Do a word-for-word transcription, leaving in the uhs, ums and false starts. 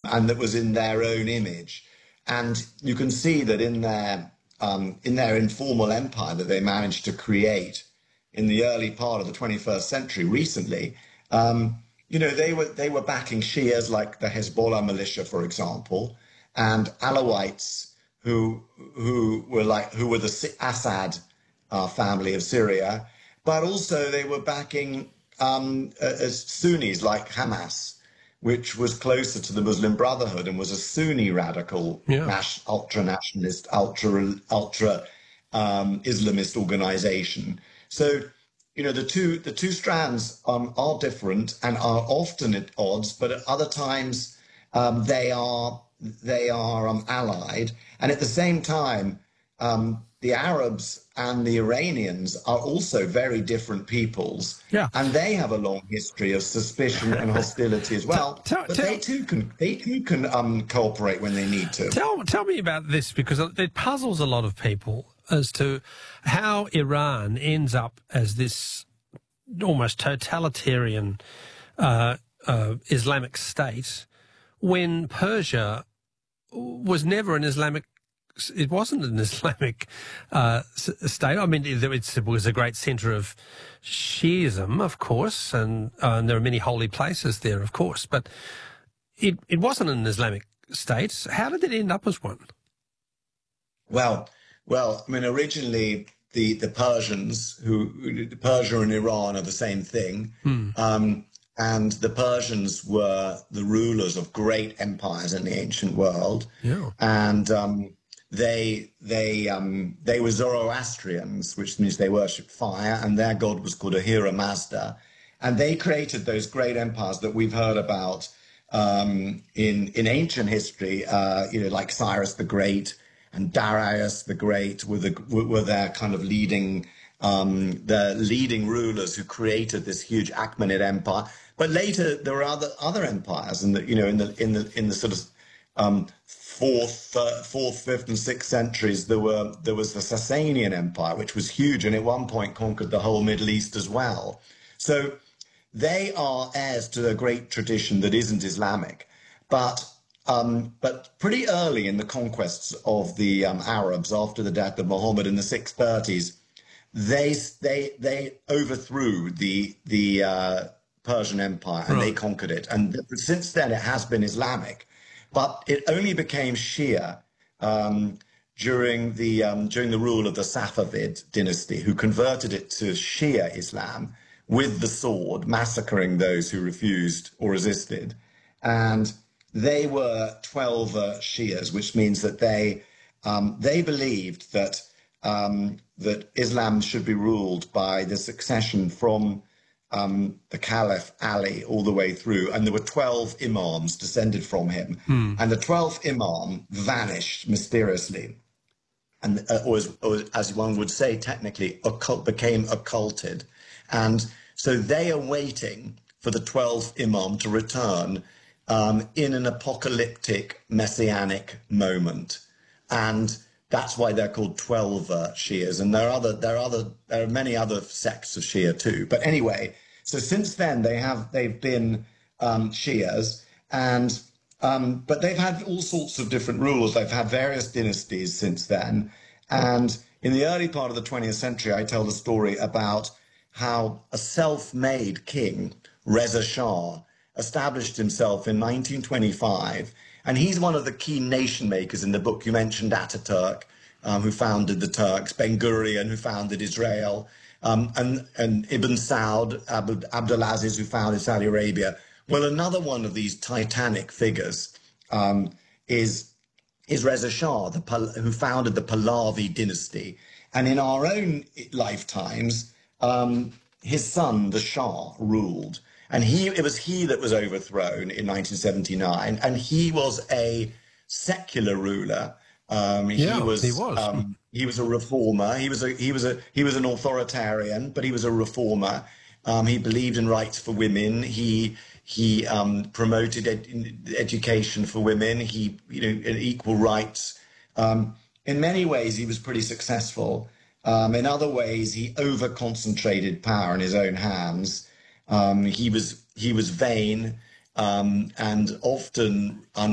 and that was in their own image. And you can see that in their um, in their informal empire that they managed to create in the early part of the twenty-first century, recently, um, you know, they were they were backing Shias like the Hezbollah militia, for example, and Alawites who who were like who were the Si- Assad uh, family of Syria, but also they were backing um, uh, as Sunnis like Hamas, which was closer to the Muslim Brotherhood and was a Sunni radical, Yeah. nas- ultra nationalist, ultra ultra um, Islamist organization. So, you know, the two the two strands um, are different and are often at odds, but at other times um, they are they are um, allied. And at the same time, um, the Arabs and the Iranians are also very different peoples, Yeah. and they have a long history of suspicion and hostility as Tell, well. tell, But tell, they too can they too can um, cooperate when they need to. tell, tell me about this, because it puzzles a lot of people as to how Iran ends up as this almost totalitarian uh, uh, Islamic state when Persia was never an Islamic. It wasn't an Islamic uh, s- state. I mean, it, it was a great centre of Shiism, of course, and, uh, and there are many holy places there, of course, but it, it wasn't an Islamic state. How did it end up as one? Well, well, I mean, originally the the Persians, who Persia and Iran are the same thing, Hmm. um, and the Persians were the rulers of great empires in the ancient world, Yeah. and um, they they um, they were Zoroastrians, which means they worshipped fire, and their god was called Ahura Mazda, and they created those great empires that we've heard about um, in in ancient history, uh, you know, like Cyrus the Great and Darius the Great were the were their kind of leading um, the leading rulers who created this huge Achaemenid empire. But later there were other other empires, and you know, in the in the in the sort of um, fourth, uh, fourth, fifth, and sixth centuries, there were there was the Sasanian Empire, which was huge, and at one point conquered the whole Middle East as well. So they are heirs to a great tradition that isn't Islamic, but um, but pretty early in the conquests of the um, Arabs after the death of Muhammad in the six thirties, they they they overthrew the the uh, Persian Empire and they Right. conquered it. And since then, it has been Islamic, but it only became Shia um, during the um, during the rule of the Safavid dynasty, who converted it to Shia Islam with the sword, massacring those who refused or resisted. And they were twelve uh, Shias, which means that they um, they believed that um, that Islam should be ruled by the succession from um, the Caliph Ali all the way through, and there were twelve imams descended from him, Hmm. and the twelfth imam vanished mysteriously, and uh, or, as, or as one would say technically, occult, became occulted, and so they are waiting for the twelfth imam to return um, in an apocalyptic messianic moment, and that's why they're called twelve uh, Shias. And there are other, there are other, there are many other sects of Shia too. But anyway, so since then they have they've been um, Shias, and um, but they've had all sorts of different rulers. They've had various dynasties since then, and in the early part of the twentieth century, I tell the story about how a self-made king, Reza Shah, established himself in nineteen twenty-five. And he's one of the key nation makers in the book. You mentioned Ataturk, um, who founded the Turks, Ben Gurion, who founded Israel, um, and, and Ibn Saud, Abd, Abdulaziz, who founded Saudi Arabia. Well, another one of these titanic figures um, is, is Reza Shah, the, Pal- who founded the Pahlavi dynasty. And in our own lifetimes, um, his son, the Shah, ruled. And he, it was he that was overthrown in nineteen seventy-nine, and he was a secular ruler. Um, he Yeah, he was was. um, he was a reformer. He was a he was a he was an authoritarian, but he was a reformer. Um, he believed in rights for women. He he um, promoted ed- education for women. He you know equal rights. Um, in many ways, he was pretty successful. Um, in other ways, he over-concentrated power in his own hands. Um, he was he was vain um, and often un-